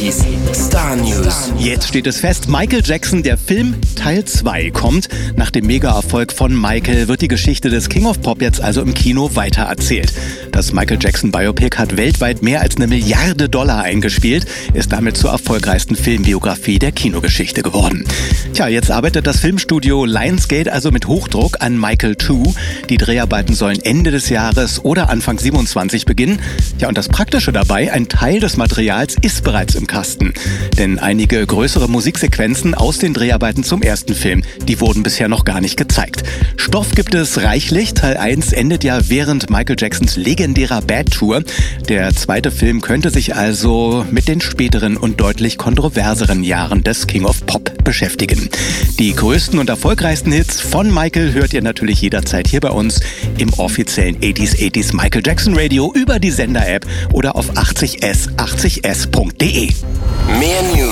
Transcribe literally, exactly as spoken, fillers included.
achtziger Star News. Jetzt steht es fest, Michael Jackson, der Film Teil zwei kommt. Nach dem Mega-Erfolg von Michael wird die Geschichte des King of Pop jetzt also im Kino weitererzählt. Das Michael Jackson Biopic hat weltweit mehr als eine Milliarde Dollar eingespielt, ist damit zur erfolgreichsten Filmbiografie der Kinogeschichte geworden. Tja, jetzt arbeitet das Filmstudio Lionsgate also mit Hochdruck an Michael zwei. Die Dreharbeiten sollen Ende des Jahres oder Anfang siebenundzwanzig beginnen. Ja, und das Praktische dabei, ein Teil des Materials ist bereits im Kasten. Denn einige größere Musiksequenzen aus den Dreharbeiten zum ersten Film, die wurden bisher noch gar nicht gezeigt. Stoff gibt es reichlich. Teil eins endet ja während Michael Jacksons legendärer Bad Tour. Der zweite Film könnte sich also mit den späteren und deutlich kontroverseren Jahren des King of Pop beschäftigen. Die größten und erfolgreichsten Hits von Michael hört ihr natürlich jederzeit hier bei uns im offiziellen achtziger achtziger Michael Jackson Radio über die Sender-App oder auf achtzig s achtzig s punkt de. Mehr News